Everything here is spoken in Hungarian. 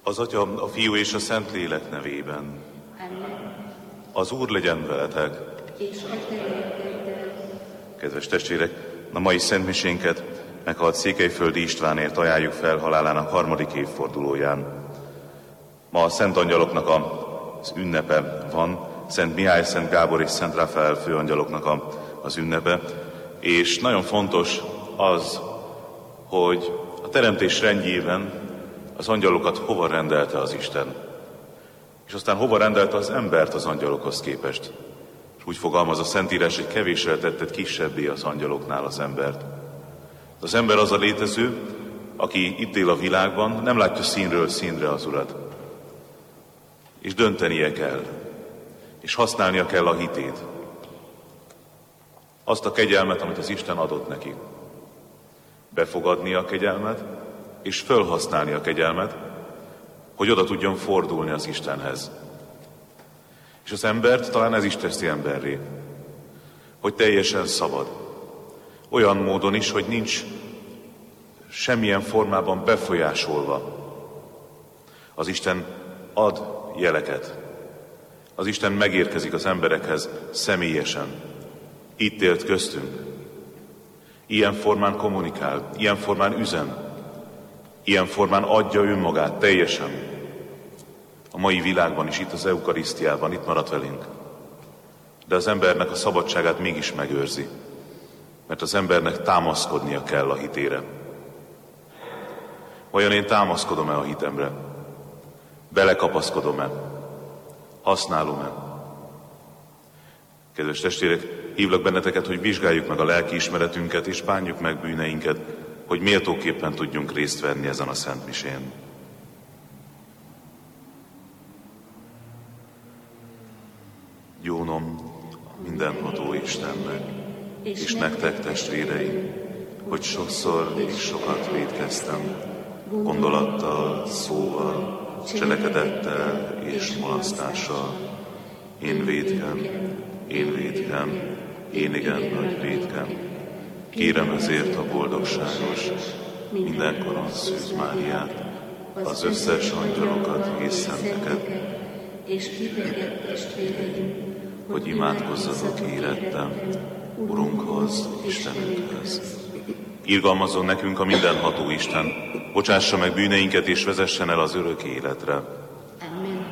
Az Atya, a Fiú és a Szentlélek nevében. Amen. Az Úr legyen veletek. És a te lelkeddel. Kedves testvérek, a mai szentmisénket meghalt Székelyföldi Istvánért ajánljuk fel halálának 3. évfordulóján. Ma a Szent Angyaloknak az ünnepe van, Szent Mihály, Szent Gábor és Szent Ráfael főangyaloknak az ünnepe, és nagyon fontos az, hogy a teremtés rendjében az angyalokat hova rendelte az Isten, és aztán hova rendelte az embert az angyalokhoz képest. És úgy fogalmaz a Szentírás, hogy kevéssel tetted kisebbé az angyaloknál az embert. Az ember az a létező, aki itt él a világban, nem látja színről színre az Urat. És döntenie kell, és használnia kell a hitét. Azt a kegyelmet, amit az Isten adott neki. Befogadnia a kegyelmet, és fölhasználni a kegyelmet, hogy oda tudjon fordulni az Istenhez. És az embert talán ez is teszi emberré, hogy teljesen szabad. Olyan módon is, hogy nincs semmilyen formában befolyásolva. Az Isten ad jeleket. Az Isten megérkezik az emberekhez személyesen. Itt élt köztünk. Ilyen formán kommunikál, ilyen formán üzen, ilyen formán adja önmagát teljesen. A mai világban is, itt az eukarisztiában, itt maradt velünk. De az embernek a szabadságát mégis megőrzi, mert az embernek támaszkodnia kell a hitére. Vajon én támaszkodom-e a hitemre? Belekapaszkodom-e? Használom-e? Kedves testvérek, hívlak benneteket, hogy vizsgáljuk meg a lelkiismeretünket, és bánjuk meg bűneinket, hogy méltóképpen tudjunk részt venni ezen a szentmisén. Gyónom mindenható Istennek, és nektek, testvéreim, hogy sokszor és sokat vétkeztem, gondolattal, szóval, cselekedettel és mulasztással. Én vétkem, én igen nagy vétkem. Kérem ezért a boldogságos, mindenkoron Szűz Máriát, az összes angyalokat és szenteket, és titeket, testvéreim, hogy imádkozzatok érettem Urunkhoz, Istenünkhöz. Irgalmazzon nekünk a mindenható Isten, bocsássa meg bűneinket és vezessen el az örök életre.